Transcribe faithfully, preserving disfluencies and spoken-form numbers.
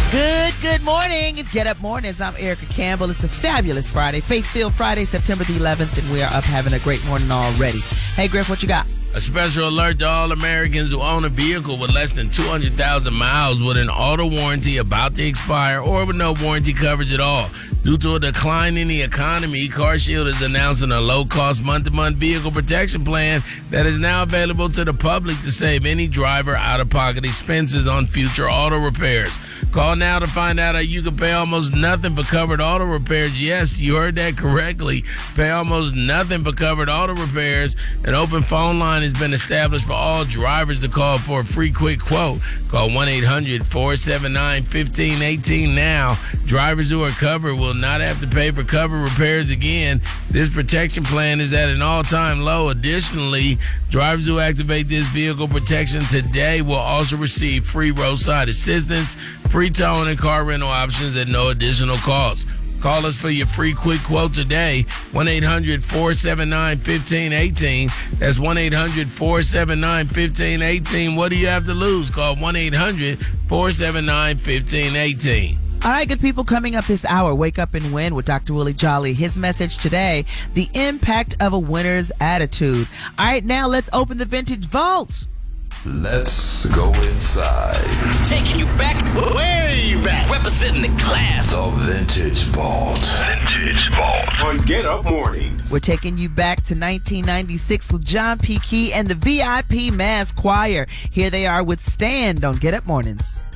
Good, good morning. It's Get Up Mornings. I'm Erica Campbell. It's a fabulous Friday, Faith-Filled Friday, September the eleventh, and we are up having a great morning already. Hey, Griff, what you got? A special alert to all Americans who own a vehicle with less than two hundred thousand miles with an auto warranty about to expire or with no warranty coverage at all. Due to a decline in the economy, CarShield is announcing a low-cost month-to-month vehicle protection plan that is now available to the public to save any driver out-of-pocket expenses on future auto repairs. Call now to find out how you can pay almost nothing for covered auto repairs. Yes, you heard that correctly. Pay almost nothing for covered auto repairs. An open phone line has been established for all drivers to call for a free quick quote. Call one eight hundred four seven nine one five one eight now. Drivers who are covered will not have to pay for covered repairs again. This protection plan is at an all-time low. Additionally, drivers who activate this vehicle protection today will also receive free roadside assistance, free towing, and car rental options at no additional cost. Call us for your free quick quote today, one eight hundred four seven nine one five one eight. That's one eight hundred four seven nine one five one eight. What do you have to lose? Call one eight hundred four seven nine one five one eight. All right, good people, coming up this hour, Wake Up and Win with Doctor Willie Jolly. His message today, the impact of a winner's attitude. All right, now let's open the vintage vault. Let's go inside. Taking you back. Where are you back? Representing the class. The Vintage Vault. Vintage Vault. On Get Up Mornings. We're taking you back to nineteen ninety-six with John P. Key and the V I P Mass Choir. Here they are with Stand on Get Up Mornings.